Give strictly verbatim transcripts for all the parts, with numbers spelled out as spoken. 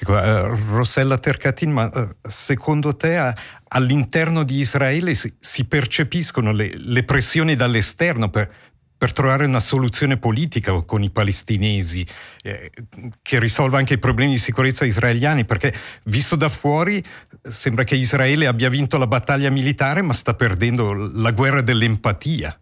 Ecco, uh, Rossella Tercatin, ma uh, secondo te uh, all'interno di Israele si, si percepiscono le, le pressioni dall'esterno per, per trovare una soluzione politica con i palestinesi eh, che risolva anche i problemi di sicurezza israeliani? Perché visto da fuori sembra che Israele abbia vinto la battaglia militare ma sta perdendo la guerra dell'empatia.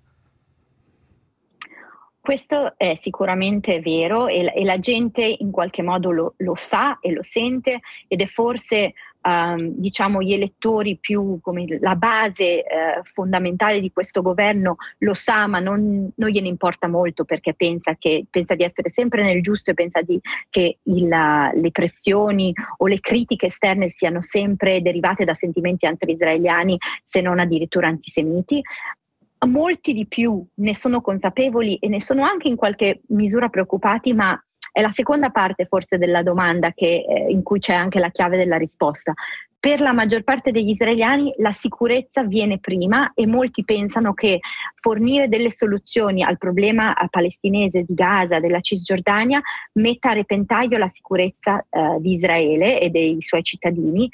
Questo è sicuramente vero e, e la gente in qualche modo lo, lo sa e lo sente, ed è forse um, diciamo gli elettori più come la base eh, fondamentale di questo governo lo sa, ma non, non gliene importa molto, perché pensa, che, pensa di essere sempre nel giusto e pensa di, che il, le pressioni o le critiche esterne siano sempre derivate da sentimenti anti-israeliani, se non addirittura antisemiti. Molti di più ne sono consapevoli e ne sono anche in qualche misura preoccupati, ma è la seconda parte forse della domanda che, eh, in cui c'è anche la chiave della risposta. Per la maggior parte degli israeliani la sicurezza viene prima e molti pensano che fornire delle soluzioni al problema palestinese di Gaza, della Cisgiordania, metta a repentaglio la sicurezza eh, di Israele e dei suoi cittadini,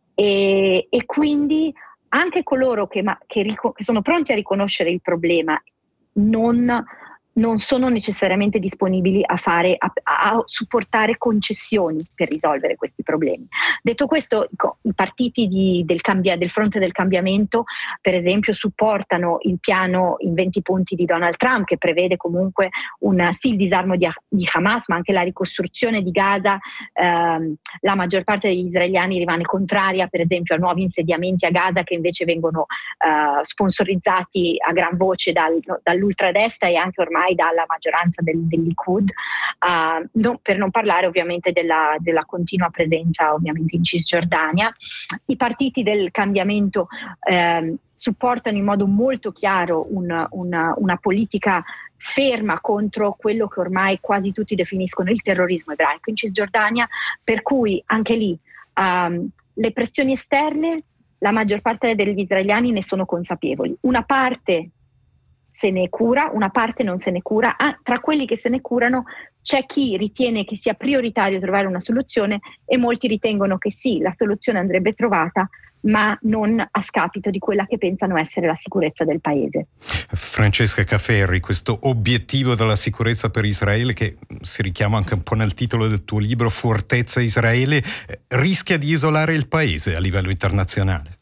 e, e quindi anche coloro che, ma, che, ric- che sono pronti a riconoscere il problema non, non sono necessariamente disponibili a, fare, a, a supportare concessioni per risolvere questi problemi. Detto questo, i partiti di, del, cambia, del fronte del cambiamento, per esempio, supportano il piano in venti punti di Donald Trump, che prevede comunque un, sì, il disarmo di, di Hamas, ma anche la ricostruzione di Gaza. Ehm, la maggior parte degli israeliani rimane contraria, per esempio, a nuovi insediamenti a Gaza, che invece vengono eh, sponsorizzati a gran voce dal, dall'ultradestra e anche ormai dalla maggioranza del, del Likud, uh, non, per non parlare ovviamente della, della continua presenza ovviamente in Cisgiordania. I partiti del cambiamento eh, supportano in modo molto chiaro un, una, una politica ferma contro quello che ormai quasi tutti definiscono il terrorismo ebraico in Cisgiordania, per cui anche lì um, le pressioni esterne la maggior parte degli israeliani ne sono consapevoli. Una parte se ne cura, una parte non se ne cura. Ah, tra quelli che se ne curano c'è chi ritiene che sia prioritario trovare una soluzione e molti ritengono che sì, la soluzione andrebbe trovata, ma non a scapito di quella che pensano essere la sicurezza del paese. Francesca Caferri, questo obiettivo della sicurezza per Israele, che si richiama anche un po' nel titolo del tuo libro, Fortezza Israele, rischia di isolare il paese a livello internazionale?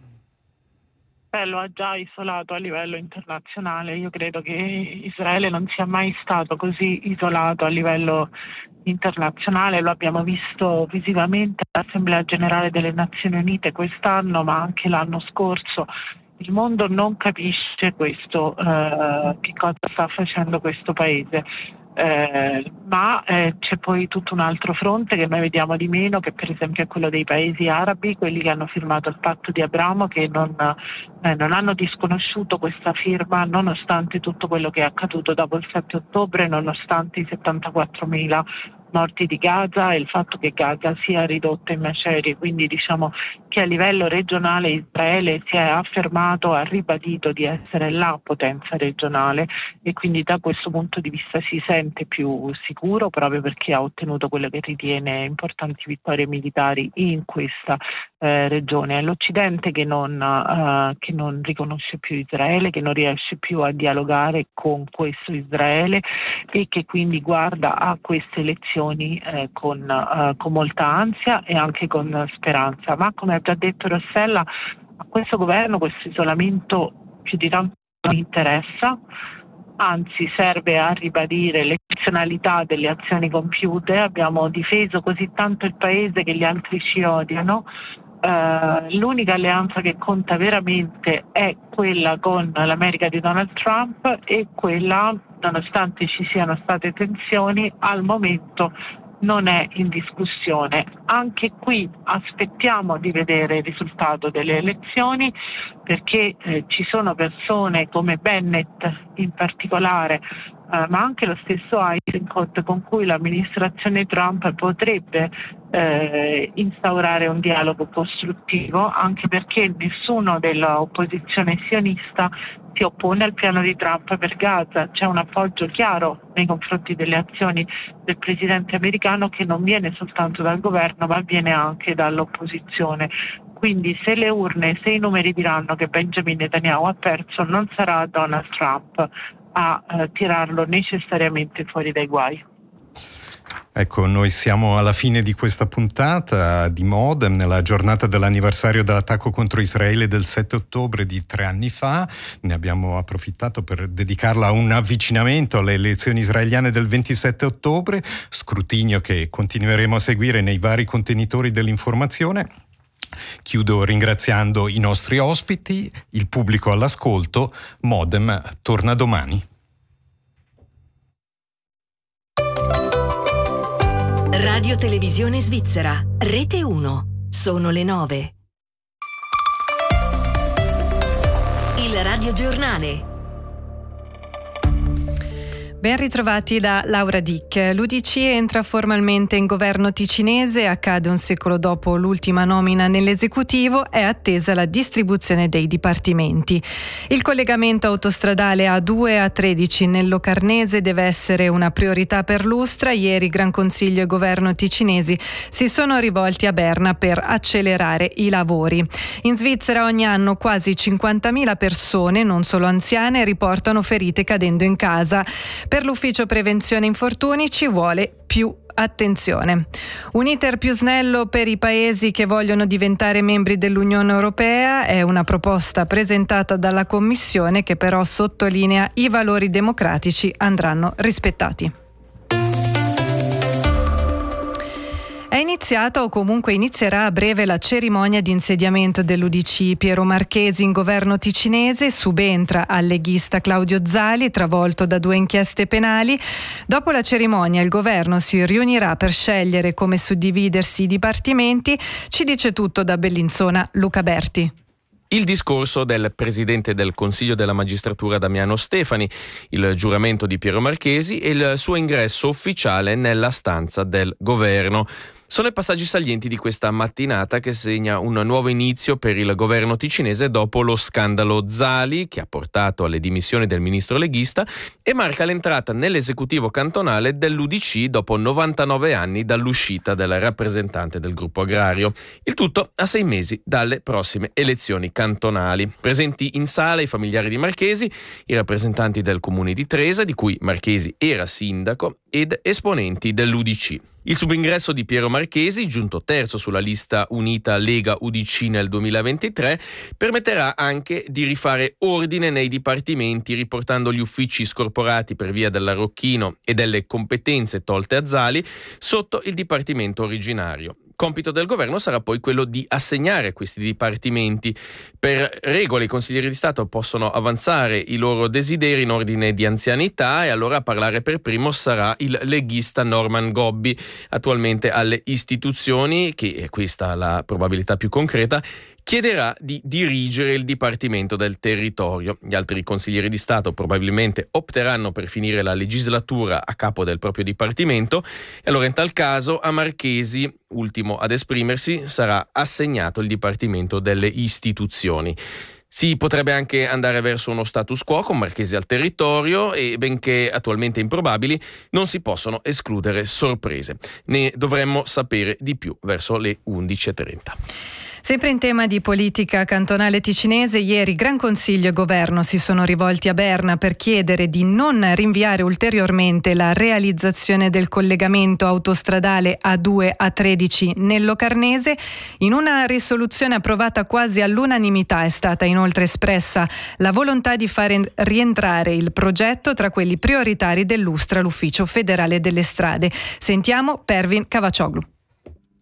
Lo ha già isolato a livello internazionale. Io credo che Israele non sia mai stato così isolato a livello internazionale, lo abbiamo visto visivamente all'Assemblea Generale delle Nazioni Unite quest'anno, ma anche l'anno scorso. Il mondo non capisce questo, eh, che cosa sta facendo questo paese. Eh, ma eh, c'è poi tutto un altro fronte che noi vediamo di meno, che per esempio è quello dei paesi arabi, quelli che hanno firmato il patto di Abramo, che non, eh, non hanno disconosciuto questa firma nonostante tutto quello che è accaduto dopo il sette ottobre, nonostante i settantaquattromila morti di Gaza e il fatto che Gaza sia ridotta in macerie. Quindi diciamo che a livello regionale Israele si è affermato, ha ribadito di essere la potenza regionale, e quindi da questo punto di vista si sente più sicuro proprio perché ha ottenuto quelle che ritiene importanti vittorie militari in questa eh, regione. È l'Occidente che non, eh, che non riconosce più Israele, che non riesce più a dialogare con questo Israele e che quindi guarda a queste elezioni Eh, con, eh, con molta ansia e anche con speranza. Ma come ha già detto Rossella, a questo governo questo isolamento più di tanto non interessa, anzi serve a ribadire l'eccezionalità delle azioni compiute. Abbiamo difeso così tanto il paese che gli altri ci odiano. Uh, l'unica alleanza che conta veramente è quella con l'America di Donald Trump, e quella, nonostante ci siano state tensioni, al momento non è in discussione. Anche qui aspettiamo di vedere il risultato delle elezioni, perché eh, ci sono persone come Bennett in particolare eh, ma anche lo stesso Eisenkot, con cui l'amministrazione Trump potrebbe eh, instaurare un dialogo costruttivo, anche perché nessuno dell'opposizione sionista si oppone al piano di Trump per Gaza. C'è un appoggio chiaro nei confronti delle azioni del presidente americano, che non viene soltanto dal governo ma viene anche dall'opposizione. Quindi se le urne, se i numeri diranno che Benjamin Netanyahu ha perso, non sarà Donald Trump a eh, tirarlo necessariamente fuori dai guai. Ecco, noi siamo alla fine di questa puntata di Modem, nella giornata dell'anniversario dell'attacco contro Israele del sette ottobre di tre anni fa. Ne abbiamo approfittato per dedicarla a un avvicinamento alle elezioni israeliane del ventisette ottobre, scrutinio che continueremo a seguire nei vari contenitori dell'informazione. Chiudo ringraziando i nostri ospiti, il pubblico all'ascolto. Modem torna domani. Radio Televisione Svizzera, Rete uno. Sono le nove. Il radiogiornale. Ben ritrovati da Laura Dick. L'U D C entra formalmente in governo ticinese, accade un secolo dopo l'ultima nomina nell'esecutivo, è attesa la distribuzione dei dipartimenti. Il collegamento autostradale A due A tredici nel Locarnese deve essere una priorità per l'Ustra. Ieri Gran Consiglio e governo ticinesi si sono rivolti a Berna per accelerare i lavori. In Svizzera ogni anno quasi cinquantamila persone, non solo anziane, riportano ferite cadendo in casa. Per l'ufficio prevenzione infortuni ci vuole più attenzione. Un iter più snello per i paesi che vogliono diventare membri dell'Unione Europea è una proposta presentata dalla Commissione, che però sottolinea i valori democratici andranno rispettati. È iniziata o comunque inizierà a breve la cerimonia di insediamento dell'U D C. Piero Marchesi in governo ticinese subentra al leghista Claudio Zali, travolto da due inchieste penali. Dopo la cerimonia il governo si riunirà per scegliere come suddividersi i dipartimenti. Ci dice tutto da Bellinzona Luca Berti. Il discorso del presidente del Consiglio della Magistratura Damiano Stefani, il giuramento di Piero Marchesi e il suo ingresso ufficiale nella stanza del governo. Sono i passaggi salienti di questa mattinata, che segna un nuovo inizio per il governo ticinese dopo lo scandalo Zali, che ha portato alle dimissioni del ministro leghista, e marca l'entrata nell'esecutivo cantonale dell'U D C dopo novantanove anni dall'uscita del rappresentante del gruppo agrario. Il tutto a sei mesi dalle prossime elezioni cantonali. Presenti in sala i familiari di Marchesi, i rappresentanti del comune di Tresa, di cui Marchesi era sindaco, ed esponenti dell'U D C. Il subingresso di Piero Marchesi, giunto terzo sulla lista unita Lega U D C nel duemilaventitré, permetterà anche di rifare ordine nei dipartimenti, riportando gli uffici scorporati per via dell'arrocchino e delle competenze tolte a Zali sotto il dipartimento originario. Compito del governo sarà poi quello di assegnare questi dipartimenti. Per regola i consiglieri di Stato possono avanzare i loro desideri in ordine di anzianità, e allora a parlare per primo sarà il leghista Norman Gobbi, attualmente alle istituzioni, che è questa la probabilità più concreta, chiederà di dirigere il Dipartimento del Territorio. Gli altri consiglieri di Stato probabilmente opteranno per finire la legislatura a capo del proprio dipartimento, e allora in tal caso a Marchesi, ultimo ad esprimersi, sarà assegnato il Dipartimento delle Istituzioni. Si potrebbe anche andare verso uno status quo con Marchesi al territorio, e benché attualmente improbabili, non si possono escludere sorprese. Ne dovremmo sapere di più verso le undici e trenta. Sempre in tema di politica cantonale ticinese, ieri Gran Consiglio e Governo si sono rivolti a Berna per chiedere di non rinviare ulteriormente la realizzazione del collegamento autostradale A due A tredici nel Locarnese. In una risoluzione approvata quasi all'unanimità è stata inoltre espressa la volontà di fare rientrare il progetto tra quelli prioritari dell'Ustra, l'Ufficio Federale delle Strade. Sentiamo Pervin Cavacioglu.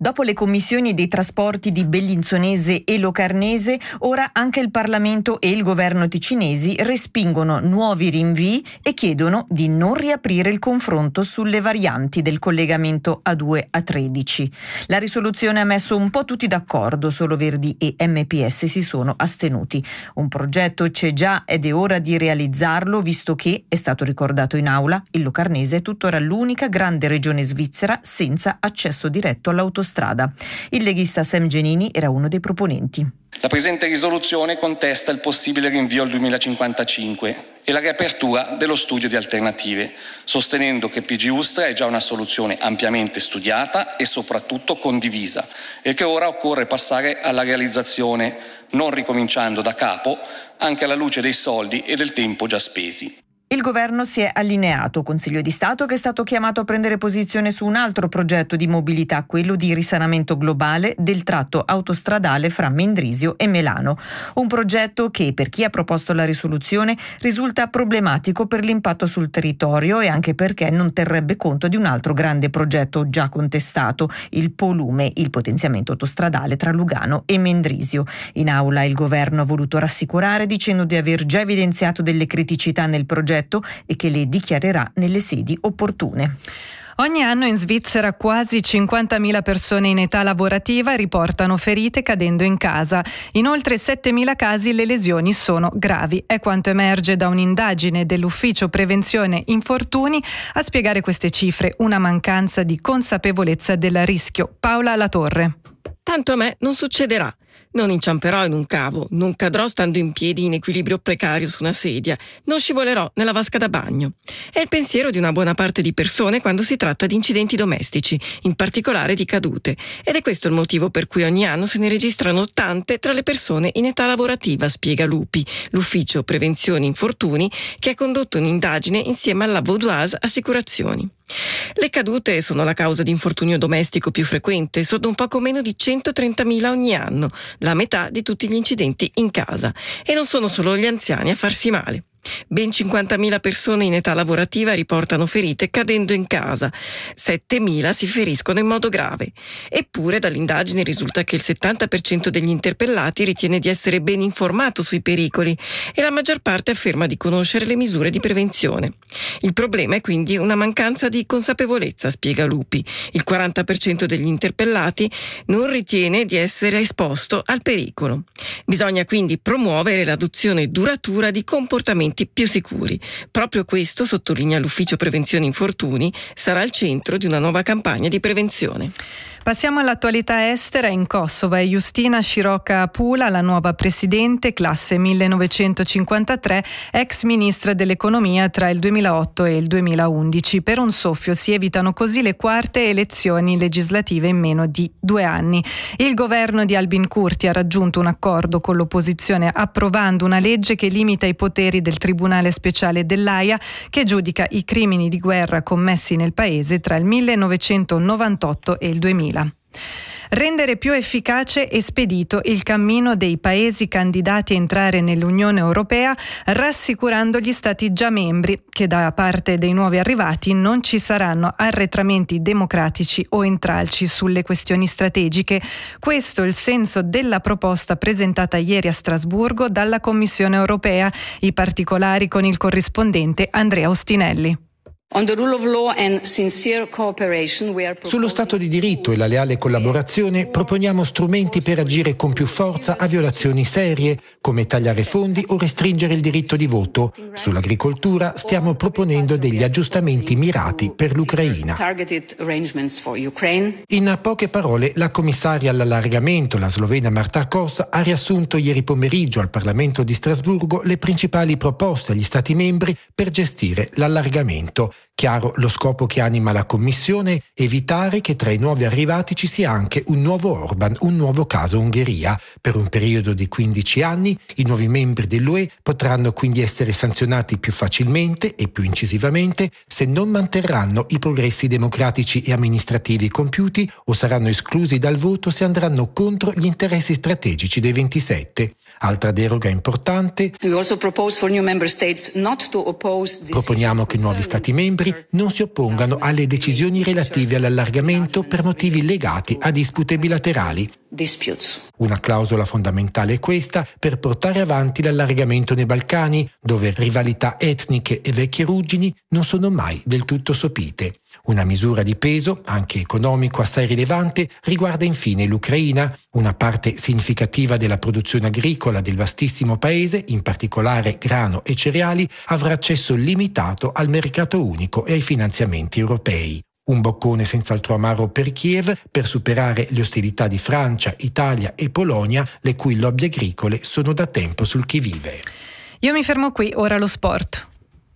Dopo le commissioni dei trasporti di Bellinzonese e Locarnese, ora anche il Parlamento e il governo ticinesi respingono nuovi rinvii e chiedono di non riaprire il confronto sulle varianti del collegamento A due A tredici. La risoluzione ha messo un po' tutti d'accordo, solo Verdi e M P S si sono astenuti. Un progetto c'è già ed è ora di realizzarlo, visto che, è stato ricordato in aula, il Locarnese è tuttora l'unica grande regione svizzera senza accesso diretto all'autostrada. Il leghista Sam Genini era uno dei proponenti. La presente risoluzione contesta il possibile rinvio al duemilacinquantacinque e la riapertura dello studio di alternative, sostenendo che P G Ustra è già una soluzione ampiamente studiata e soprattutto condivisa e che ora occorre passare alla realizzazione, non ricominciando da capo, anche alla luce dei soldi e del tempo già spesi. Il governo si è allineato, Consiglio di Stato che è stato chiamato a prendere posizione su un altro progetto di mobilità, quello di risanamento globale del tratto autostradale fra Mendrisio e Melano. Un progetto che, per chi ha proposto la risoluzione, risulta problematico per l'impatto sul territorio e anche perché non terrebbe conto di un altro grande progetto già contestato, il Polume, il potenziamento autostradale tra Lugano e Mendrisio. In aula il governo ha voluto rassicurare dicendo di aver già evidenziato delle criticità nel progetto e che le dichiarerà nelle sedi opportune. Ogni anno in Svizzera quasi cinquantamila persone in età lavorativa riportano ferite cadendo in casa. In oltre settemila casi le lesioni sono gravi. È quanto emerge da un'indagine dell'Ufficio Prevenzione Infortuni. A spiegare queste cifre una mancanza di consapevolezza del rischio. Paola Latorre. Tanto a me non succederà. Non inciamperò in un cavo, non cadrò stando in piedi in equilibrio precario su una sedia, non scivolerò nella vasca da bagno. È il pensiero di una buona parte di persone quando si tratta di incidenti domestici, in particolare di cadute. Ed è questo il motivo per cui ogni anno se ne registrano tante tra le persone in età lavorativa, spiega l'U P I, l'Ufficio Prevenzione Infortuni, che ha condotto un'indagine insieme alla Vaudoise Assicurazioni. Le cadute sono la causa di infortunio domestico più frequente, sono un poco meno di centotrentamila ogni anno, la metà di tutti gli incidenti in casa. E non sono solo gli anziani a farsi male. Ben cinquantamila persone in età lavorativa riportano ferite cadendo in casa, settemila si feriscono in modo grave. Eppure dall'indagine risulta che il settanta per cento degli interpellati ritiene di essere ben informato sui pericoli e la maggior parte afferma di conoscere le misure di prevenzione. Il problema è quindi una mancanza di consapevolezza, spiega l'U P I. Il quaranta per cento degli interpellati non ritiene di essere esposto al pericolo. Bisogna quindi promuovere l'adozione duratura di comportamenti più sicuri. Proprio questo, sottolinea l'Ufficio Prevenzione Infortuni, sarà il centro di una nuova campagna di prevenzione. Passiamo all'attualità estera. In Kosovo è Justina Široka Pula, la nuova presidente, classe millenovecentocinquantatré, ex ministra dell'economia tra il duemilaotto e il duemilaundici. Per un soffio si evitano così le quarte elezioni legislative in meno di due anni. Il governo di Albin Kurti ha raggiunto un accordo con l'opposizione approvando una legge che limita i poteri del Tribunale Speciale dell'Aia, che giudica i crimini di guerra commessi nel paese tra il millenovecentonovantotto e il duemila. Rendere più efficace e spedito il cammino dei paesi candidati a entrare nell'Unione Europea, rassicurando gli Stati già membri che da parte dei nuovi arrivati non ci saranno arretramenti democratici o intralci sulle questioni strategiche. Questo è il senso della proposta presentata ieri a Strasburgo dalla Commissione Europea. I particolari con il corrispondente Andrea Ostinelli. Sullo Stato di diritto e la leale collaborazione proponiamo strumenti per agire con più forza a violazioni serie, come tagliare fondi o restringere il diritto di voto. Sull'agricoltura stiamo proponendo degli aggiustamenti mirati per l'Ucraina. In poche parole, la commissaria all'allargamento, la slovena Marta Kos, ha riassunto ieri pomeriggio al Parlamento di Strasburgo le principali proposte agli Stati membri per gestire l'allargamento. Chiaro lo scopo che anima la Commissione: evitare che tra i nuovi arrivati ci sia anche un nuovo Orban, un nuovo caso Ungheria. Per un periodo di quindici anni i nuovi membri dell'U E potranno quindi essere sanzionati più facilmente e più incisivamente se non manterranno i progressi democratici e amministrativi compiuti o saranno esclusi dal voto se andranno contro gli interessi strategici dei ventisette. Altra deroga importante: proponiamo che nuovi Stati membri non si oppongano alle decisioni relative all'allargamento per motivi legati a dispute bilaterali. Una clausola fondamentale è questa per portare avanti l'allargamento nei Balcani, dove rivalità etniche e vecchie ruggini non sono mai del tutto sopite. Una misura di peso, anche economico assai rilevante, riguarda infine l'Ucraina. Una parte significativa della produzione agricola del vastissimo paese, in particolare grano e cereali, avrà accesso limitato al mercato unico e ai finanziamenti europei. Un boccone senz'altro amaro per Kiev per superare le ostilità di Francia, Italia e Polonia, le cui lobby agricole sono da tempo sul chi vive. Io mi fermo qui, ora lo sport.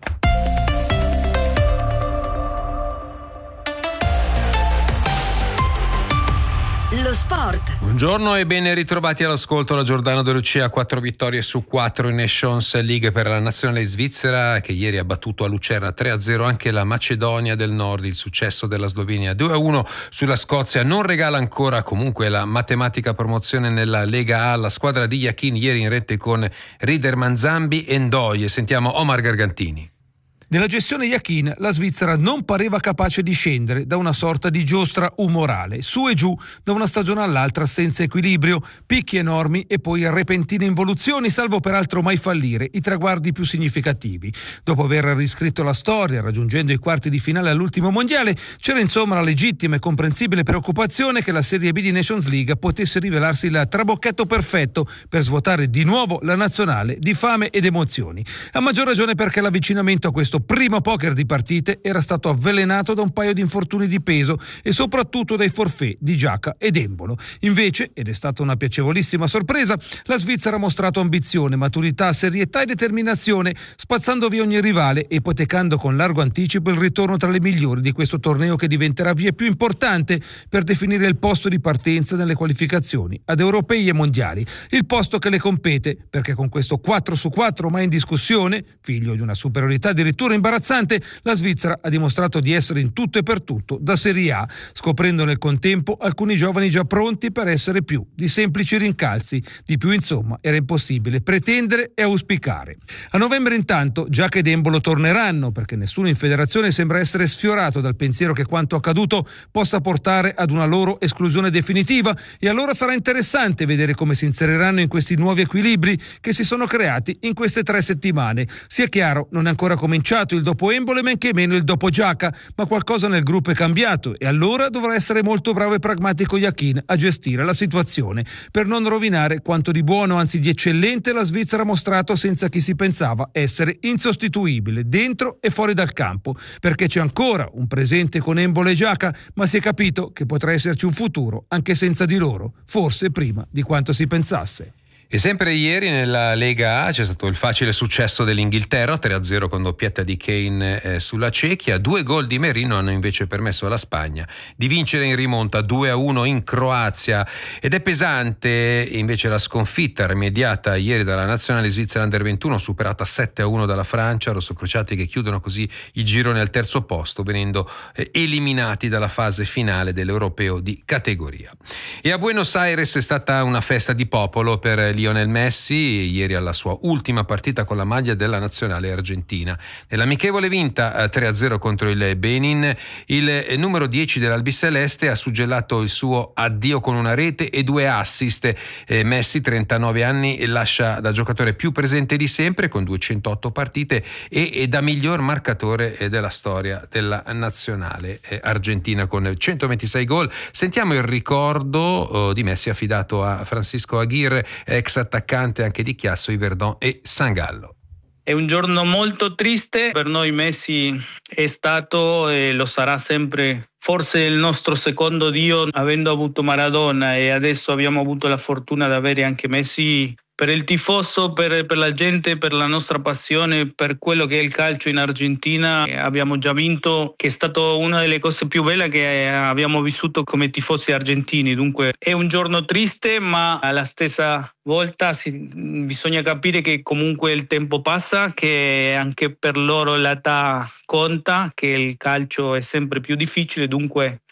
Lo sport. Buongiorno e ben ritrovati all'ascolto. La Giordano De Lucia, quattro vittorie su quattro in Nations League per la nazionale svizzera, che ieri ha battuto a Lucerna tre a zero anche la Macedonia del Nord. Il successo della Slovenia due a uno sulla Scozia non regala ancora comunque la matematica promozione nella Lega A alla squadra di Jachin, ieri in rete con Riederman, Zambi e Ndoye. Sentiamo Omar Gargantini. Nella gestione Jachin la Svizzera non pareva capace di scendere da una sorta di giostra umorale, su e giù da una stagione all'altra senza equilibrio, picchi enormi e poi repentine involuzioni, salvo peraltro mai fallire i traguardi più significativi. Dopo aver riscritto la storia, raggiungendo i quarti di finale all'ultimo mondiale, c'era insomma la legittima e comprensibile preoccupazione che la Serie B di Nations League potesse rivelarsi il trabocchetto perfetto per svuotare di nuovo la nazionale di fame ed emozioni. A maggior ragione perché l'avvicinamento a questo primo poker di partite era stato avvelenato da un paio di infortuni di peso e soprattutto dai forfait di Giaca ed Embolo. Invece, ed è stata una piacevolissima sorpresa, la Svizzera ha mostrato ambizione, maturità, serietà e determinazione, spazzando via ogni rivale e ipotecando con largo anticipo il ritorno tra le migliori di questo torneo che diventerà via più importante per definire il posto di partenza nelle qualificazioni ad europei e mondiali. Il posto che le compete, perché con questo quattro su quattro mai in discussione, figlio di una superiorità addirittura imbarazzante, la Svizzera ha dimostrato di essere in tutto e per tutto da Serie A, scoprendo nel contempo alcuni giovani già pronti per essere più di semplici rincalzi. Di più, insomma, era impossibile pretendere e auspicare. A novembre intanto Giaca ed Embolo torneranno, perché nessuno in federazione sembra essere sfiorato dal pensiero che quanto accaduto possa portare ad una loro esclusione definitiva, e allora sarà interessante vedere come si inseriranno in questi nuovi equilibri che si sono creati in queste tre settimane. Sia chiaro, non è ancora cominciato il dopo Embolo e men che meno il dopo Giaca, ma qualcosa nel gruppo è cambiato e allora dovrà essere molto bravo e pragmatico Jachin a gestire la situazione per non rovinare quanto di buono, anzi di eccellente, la Svizzera ha mostrato senza chi si pensava essere insostituibile dentro e fuori dal campo, perché c'è ancora un presente con Embolo e Giaca, ma si è capito che potrà esserci un futuro anche senza di loro, forse prima di quanto si pensasse. E sempre ieri nella Lega A c'è stato il facile successo dell'Inghilterra, tre a zero con doppietta di Kane eh, sulla Cechia. Due gol di Merino hanno invece permesso alla Spagna di vincere in rimonta due a uno in Croazia, ed è pesante invece la sconfitta rimediata ieri dalla nazionale svizzera under ventuno, superata sette a uno dalla Francia, rossocrociati che chiudono così il girone al terzo posto, venendo eh, eliminati dalla fase finale dell'Europeo di categoria. E a Buenos Aires è stata una festa di popolo per Lionel Messi, ieri alla sua ultima partita con la maglia della nazionale argentina. Nell'amichevole vinta tre a zero contro il Benin, il numero dieci dell'Albiceleste ha suggellato il suo addio con una rete e due assist. Messi, trentanove anni, lascia da giocatore più presente di sempre con duecentotto partite e, e da miglior marcatore della storia della nazionale argentina con centoventisei gol. Sentiamo il ricordo oh, di Messi affidato a Francisco Aguirre, ex attaccante anche di Chiasso, Yverdon e San Gallo. È un giorno molto triste per noi. Messi è stato e lo sarà sempre forse il nostro secondo dio, avendo avuto Maradona e adesso abbiamo avuto la fortuna di avere anche Messi. Per il tifoso, per, per la gente, per la nostra passione, per quello che è il calcio in Argentina, abbiamo già vinto, che è stata una delle cose più belle che abbiamo vissuto come tifosi argentini. Dunque è un giorno triste, ma alla stessa volta si, bisogna capire che comunque il tempo passa, che anche per loro l'età conta, che il calcio è sempre più difficile, dunque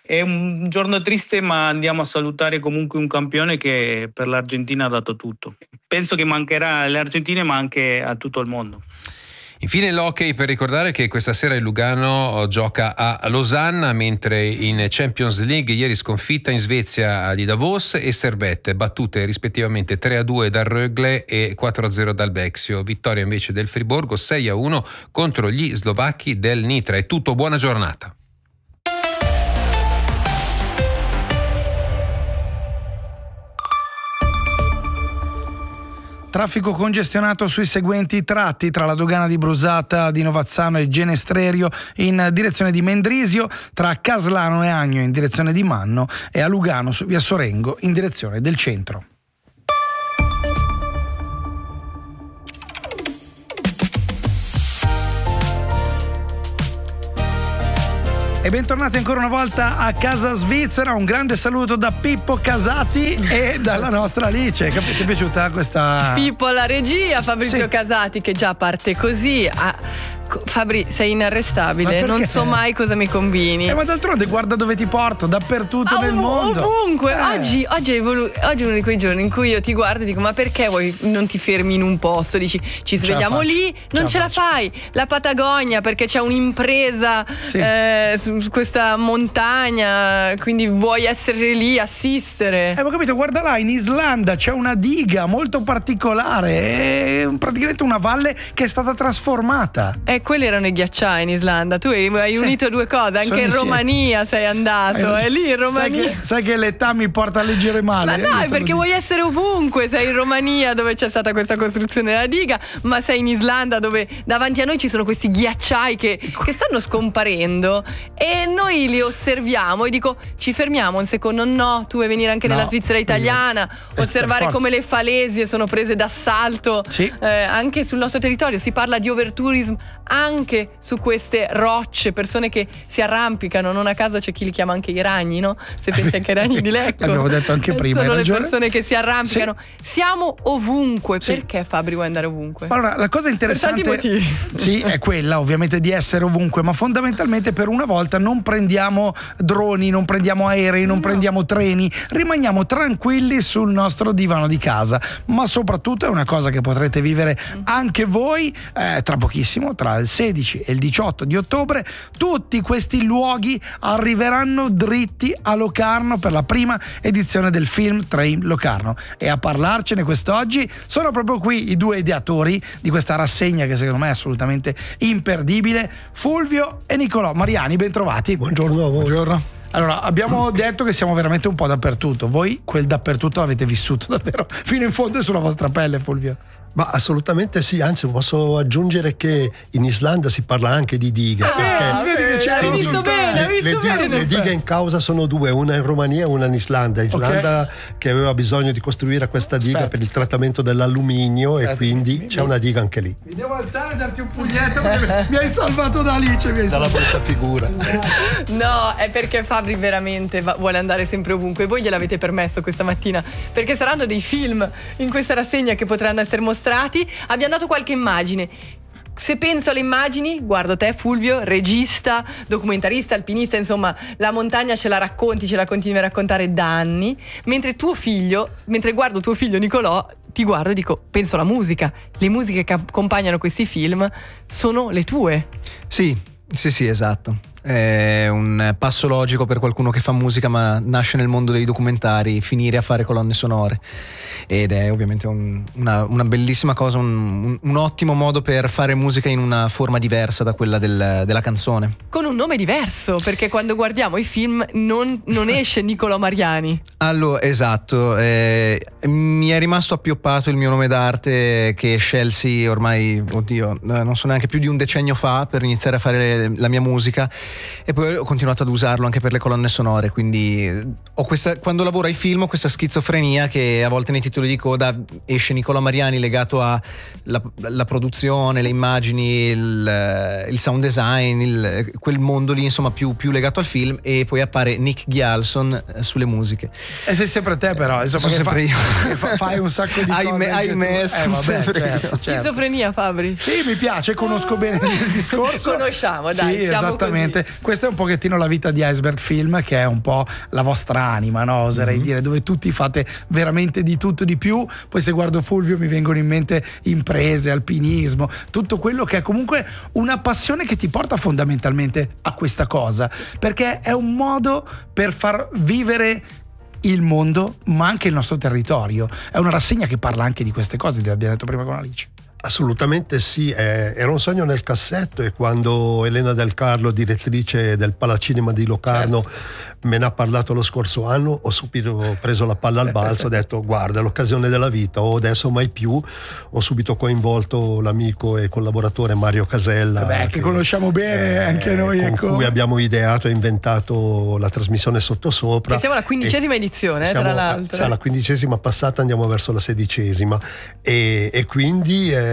è un giorno triste, ma andiamo a salutare comunque un campione che per l'Argentina ha dato tutto. Penso che mancherà alle Argentine ma anche a tutto il mondo. Infine l'hockey, per ricordare che questa sera il Lugano gioca a Losanna, mentre in Champions League ieri sconfitta in Svezia di Davos e Servette, battute rispettivamente tre a due dal Rögle e quattro a zero dal Bexio. Vittoria invece del Friburgo sei a uno contro gli slovacchi del Nitra. È tutto, buona giornata. Traffico congestionato sui seguenti tratti tra la dogana di Brusata di Novazzano e Genestrerio in direzione di Mendrisio, tra Caslano e Agno in direzione di Manno e a Lugano su via Sorengo in direzione del centro. E bentornati ancora una volta a Casa Svizzera. Un grande saluto da Pippo Casati e dalla nostra Alice. Ti è piaciuta questa? Pippo alla regia, Fabrizio sì. Casati che già parte così. Ah, Fabri, sei inarrestabile, non so mai cosa mi combini. Eh, ma d'altronde guarda dove ti porto, dappertutto ah, nel ov- mondo. Ovunque. Eh. Oggi, oggi, è volu- oggi è uno di quei giorni in cui io ti guardo e dico: ma perché vuoi non ti fermi in un posto? Dici ci svegliamo lì, non ce, ce la fai. La Patagonia, perché c'è un'impresa sì. eh, su questa montagna, quindi vuoi essere lì, assistere. Eh, ho capito, guarda là, in Islanda c'è una diga molto particolare, è praticamente una valle che è stata trasformata. Eh, quelli erano i ghiacciai in Islanda. Tu hai, hai sì. unito due cose. Anche in Romania sei andato. È lì in Romania. Sai che, sai che l'età mi porta a leggere male. Ma dai, perché vuoi essere ovunque. Sei in Romania dove c'è stata questa costruzione della diga, ma sei in Islanda dove davanti a noi ci sono questi ghiacciai che, che stanno scomparendo e noi li osserviamo e dico ci fermiamo un secondo. No, tu vuoi venire anche no. nella Svizzera italiana, eh, osservare come le falesie sono prese d'assalto sì. eh, anche sul nostro territorio. Si parla di overtourism anche su queste rocce, persone che si arrampicano. Non a caso c'è chi li chiama anche i ragni, no? Se pensi anche ai ragni di Lecco. L'abbiamo detto anche prima. Sono le persone che si arrampicano. Sì. Siamo ovunque. Sì. Perché Fabri vuoi andare ovunque? Allora, la cosa interessante per tanti motivi. Sì, è quella ovviamente di essere ovunque, ma fondamentalmente per una volta non prendiamo droni, non prendiamo aerei, non no. prendiamo treni, rimaniamo tranquilli sul nostro divano di casa. Ma soprattutto è una cosa che potrete vivere anche voi eh, tra pochissimo, tra il sedici e il diciotto di ottobre. Tutti questi luoghi arriveranno dritti a Locarno per la prima edizione del Film Train Locarno, e a parlarcene quest'oggi sono proprio qui i due ideatori di questa rassegna che secondo me è assolutamente imperdibile, Fulvio e Nicolò Mariani. Bentrovati. Buongiorno a voi. Buongiorno. Allora, abbiamo detto che siamo veramente un po' dappertutto. Voi quel dappertutto l'avete vissuto davvero fino in fondo e sulla vostra pelle, Fulvio. Ma assolutamente sì, anzi posso aggiungere che in Islanda si parla anche di diga. Ah, perché vedi che c'è hai visto bene, hai visto le, bene. Le, le dighe in causa sono due, una in Romania e una in Islanda. Islanda okay. che aveva bisogno di costruire questa diga Aspetta. per il trattamento dell'alluminio Aspetta. e quindi mi, c'è una diga anche lì. Mi devo alzare e darti un pugnetto perché mi hai salvato da Alice, mi hai dalla salvato. brutta figura. No, è perché Fabri veramente va, vuole andare sempre ovunque. Voi gliel'avete permesso questa mattina, perché saranno dei film in questa rassegna che potranno essere mostrati. Abbiamo dato qualche immagine. Se penso alle immagini, guardo te Fulvio, regista, documentarista, alpinista, insomma la montagna ce la racconti, ce la continui a raccontare da anni, mentre tuo figlio, mentre guardo tuo figlio Nicolò, ti guardo e dico, penso alla musica. Le musiche che accompagnano questi film sono le tue. Sì, sì, sì, esatto. È un passo logico per qualcuno che fa musica ma nasce nel mondo dei documentari, finire a fare colonne sonore, ed è ovviamente un, una, una bellissima cosa, un, un, un ottimo modo per fare musica in una forma diversa da quella del, della canzone, con un nome diverso, perché quando guardiamo i film non, non esce Nicolò Mariani. Allora, esatto, eh, mi è rimasto appioppato il mio nome d'arte che scelsi ormai, oddio, non so neanche più di un decennio fa, per iniziare a fare la mia musica. E poi ho continuato ad usarlo anche per le colonne sonore, quindi ho questa, quando lavoro ai film ho questa schizofrenia che a volte nei titoli di coda esce Nicolò Mariani legato a la, la produzione, le immagini, il, il sound design, il, quel mondo lì insomma più, più legato al film, e poi appare Nick Ghialson sulle musiche. E sei sempre te però, insomma, sono sempre fa, io. Fa, fai un sacco di ahimè, cose. Ahimè, eh, vabbè, sempre certo, certo. Schizofrenia, Fabri. Sì, mi piace, conosco bene il discorso. Conosciamo, dai. Sì, esattamente. questa è un pochettino la vita di Iceberg Film, che è un po' la vostra anima, no? Oserei mm-hmm. dire, dove tutti fate veramente di tutto di più. Poi se guardo Fulvio mi vengono in mente imprese, alpinismo, tutto quello che è comunque una passione che ti porta fondamentalmente a questa cosa, perché è un modo per far vivere il mondo ma anche il nostro territorio. È una rassegna che parla anche di queste cose, l'abbiamo detto prima con Alice. Assolutamente sì, eh, era un sogno nel cassetto, e quando Elena Del Carlo, direttrice del Palacinema di Locarno, certo. me ne ha parlato lo scorso anno, ho subito preso la palla al balzo, ho detto guarda, l'occasione della vita, o adesso mai più. Ho subito coinvolto l'amico e collaboratore Mario Casella, Beh, che, che conosciamo bene eh, anche noi, con ecco. cui abbiamo ideato e inventato la trasmissione Sottosopra. Che siamo alla quindicesima edizione, siamo, tra l'altro. Siamo alla quindicesima passata, andiamo verso la sedicesima, e, e quindi eh,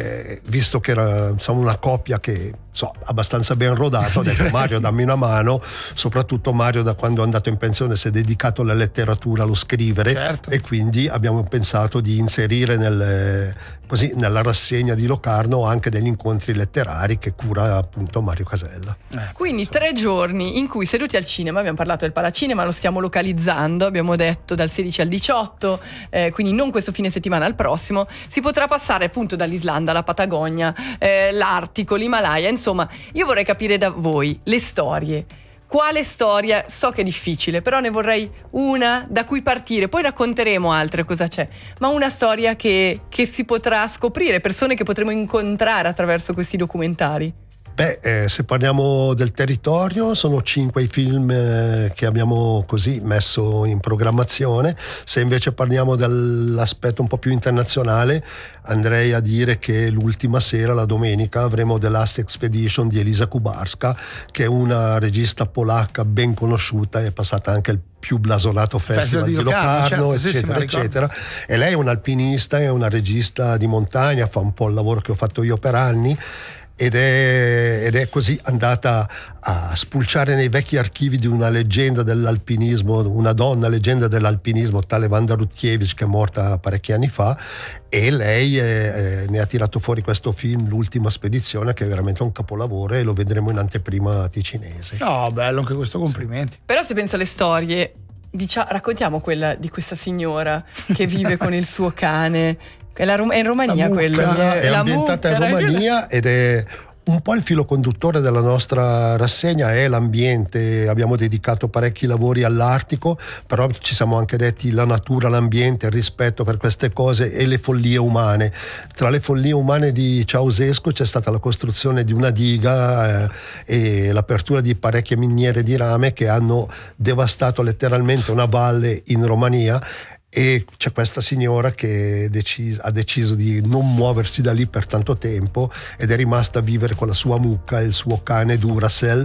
visto che era insomma una coppia che so, abbastanza ben rodata, ho detto Mario dammi una mano. Soprattutto Mario, da quando è andato in pensione, si è dedicato alla letteratura, allo scrivere, certo. e quindi abbiamo pensato di inserire nel, così, nella rassegna di Locarno anche degli incontri letterari che cura appunto Mario Casella. Eh, quindi so. tre giorni in cui seduti al cinema, abbiamo parlato del Palacinema, lo stiamo localizzando, abbiamo detto dal sedici al diciotto, eh, quindi non questo fine settimana, al prossimo, si potrà passare appunto dall'Islanda alla Patagonia, eh, l'Artico, l'Himalaya, insomma io vorrei capire da voi le storie. Quale storia? So che è difficile, però ne vorrei una da cui partire, poi racconteremo altre cosa c'è, ma una storia che, che si potrà scoprire, persone che potremo incontrare attraverso questi documentari. Beh, eh, se parliamo del territorio, sono cinque i film eh, che abbiamo così messo in programmazione. Se invece parliamo dell'aspetto un po' più internazionale, andrei a dire che l'ultima sera, la domenica, avremo The Last Expedition di Elisa Kubarska, che è una regista polacca ben conosciuta, è passata anche il più blasonato festival, festival di Locarno, certo, eccetera, sì, eccetera. E lei è un'alpinista, è una regista di montagna, fa un po' il lavoro che ho fatto io per anni. Ed è, ed è così andata a spulciare nei vecchi archivi di una leggenda dell'alpinismo, una donna leggenda dell'alpinismo, tale Wanda Rutkiewicz, che è morta parecchi anni fa, e lei è, è, ne ha tirato fuori questo film, L'ultima spedizione, che è veramente un capolavoro, e lo vedremo in anteprima ticinese. No, bello anche questo, complimenti. Sì. Però se penso alle storie, dicia, raccontiamo quella di questa signora che vive con il suo cane. È, la, è in Romania quello. È la ambientata mucca, in Romania ed è un po' il filo conduttore della nostra rassegna, è l'ambiente. Abbiamo dedicato parecchi lavori all'Artico, però ci siamo anche detti la natura, l'ambiente, il rispetto per queste cose e le follie umane. Tra le follie umane di Ceausescu c'è stata la costruzione di una diga eh, e l'apertura di parecchie miniere di rame che hanno devastato letteralmente una valle in Romania. E c'è questa signora che decis- ha deciso di non muoversi da lì per tanto tempo ed è rimasta a vivere con la sua mucca e il suo cane Duracell,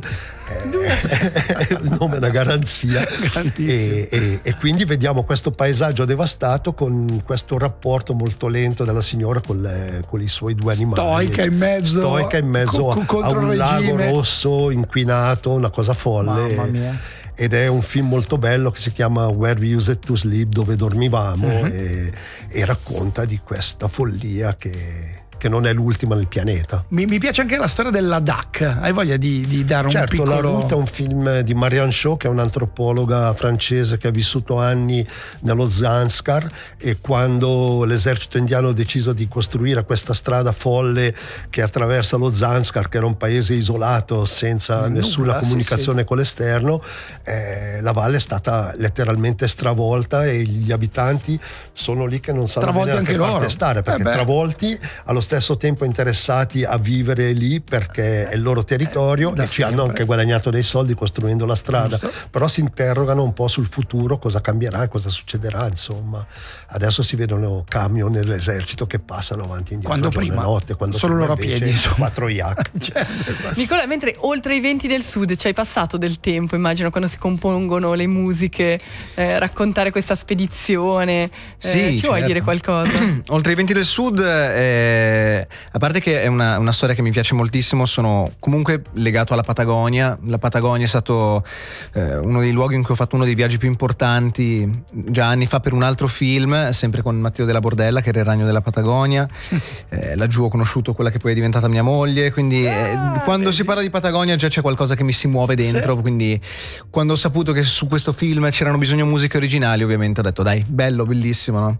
eh, il nome è una garanzia, e, e, e quindi vediamo questo paesaggio devastato con questo rapporto molto lento della signora con, le, con i suoi due animali, stoica in mezzo, stoica in mezzo co- a, a un lago rosso inquinato, una cosa folle. Mamma mia. Ed è un film molto bello che si chiama Where We Used to Sleep, dove dormivamo, uh-huh. e, e racconta di questa follia che, che non è l'ultima nel pianeta. Mi, mi piace anche la storia della D A C. Hai voglia di, di dare certo, un piccolo... La Route è un film di Marianne Shaw, che è un'antropologa francese che ha vissuto anni nello Zanskar, e quando l'esercito indiano ha deciso di costruire questa strada folle che attraversa lo Zanskar, che era un paese isolato senza Nulla, nessuna comunicazione sì, sì. con l'esterno, eh, la valle è stata letteralmente stravolta e gli abitanti sono lì che non sanno bene da che parte stare, perché eh travolti, allo stesso tempo interessati a vivere lì perché è il loro territorio, eh, e ci hanno anche guadagnato dei soldi costruendo la strada. Giusto. Però si interrogano un po' sul futuro, cosa cambierà, cosa succederà, insomma. Adesso si vedono camion nell'esercito che passano avanti e indietro quando prima, notte, quando solo loro a piedi, quattro yak. Certo, esatto. Nicola, mentre oltre i venti del sud ci hai passato del tempo, immagino, quando si compongono le musiche, eh, raccontare questa spedizione, sì, eh, ci certo. vuoi dire qualcosa? Oltre i venti del sud eh, eh, a parte che è una, una storia che mi piace moltissimo, sono comunque legato alla Patagonia. La Patagonia è stato eh, uno dei luoghi in cui ho fatto uno dei viaggi più importanti già anni fa per un altro film, sempre con Matteo della Bordella, che era Il ragno della Patagonia. eh, laggiù ho conosciuto quella che poi è diventata mia moglie, quindi eh, Ah, quando vedi. si parla di Patagonia già c'è qualcosa che mi si muove dentro, Sì. quindi quando ho saputo che su questo film c'erano bisogno musiche originali, ovviamente ho detto dai, bello, bellissimo, no?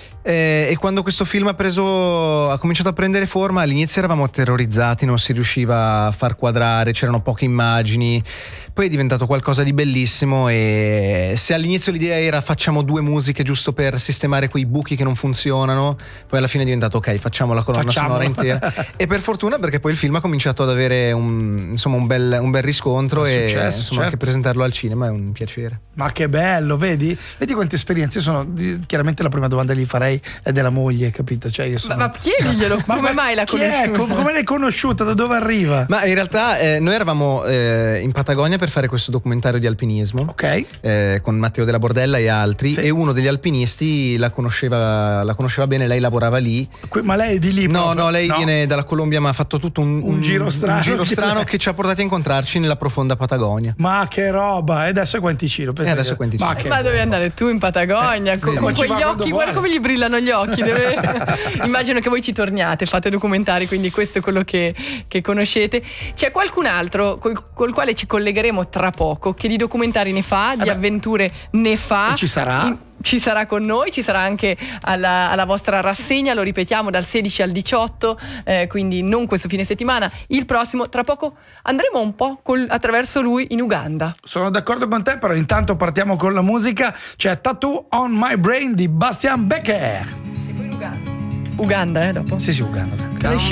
E, e quando questo film ha preso ha cominciato a prendere forma, all'inizio eravamo terrorizzati, non si riusciva a far quadrare, c'erano poche immagini, poi è diventato qualcosa di bellissimo. E se all'inizio l'idea era facciamo due musiche giusto per sistemare quei buchi che non funzionano, poi alla fine è diventato ok, facciamo la colonna Facciamolo. sonora intera. E per fortuna, perché poi il film ha cominciato ad avere un, insomma, un bel, un bel riscontro, Un e successo, insomma, certo. anche presentarlo al cinema è un piacere. Ma che bello, vedi? Vedi quante esperienze sono. Chiaramente la prima domanda che gli farei è della moglie, capito? Cioè, io sono... Ma, ma chiediglielo, Ma- come ma mai la chi è? conosci? Com- come l'hai conosciuta? Da dove arriva? Ma in realtà eh, noi eravamo eh, in Patagonia per fare questo documentario di alpinismo, Ok. eh, con Matteo della Bordella e altri, Sì. e uno degli alpinisti la conosceva, la conosceva bene, lei lavorava lì. Que- Ma lei è di lì? No, proprio? no, lei viene dalla Colombia, ma ha fatto tutto un, Un giro strano. un giro strano che ci ha portati a incontrarci nella profonda Patagonia. Ma che roba! E adesso è Quanticino. pensa E adesso che- è Quanticino. Ma che Ma devi andare tu in Patagonia Eh, con, ma con ci va quegli quando occhi, vuole. guarda come gli brillano gli occhi. deve- Immagino che voi ci torniate, fate documentari, quindi questo è quello che, che conoscete. C'è qualcun altro col, col quale ci collegheremo tra poco, che di documentari ne fa, di beh. avventure ne fa. E ci sarà. In- Ci sarà con noi, ci sarà anche alla, alla vostra rassegna, lo ripetiamo, dal sedici al diciotto, eh, quindi non questo fine settimana, il prossimo. Tra poco andremo un po' col- attraverso lui in Uganda. Sono d'accordo con te, però intanto partiamo con la musica. C'è Tattoo on My Brain di Bastian Becker. E poi in Uganda. Uganda, eh, dopo? Sì, sì, Uganda. Con le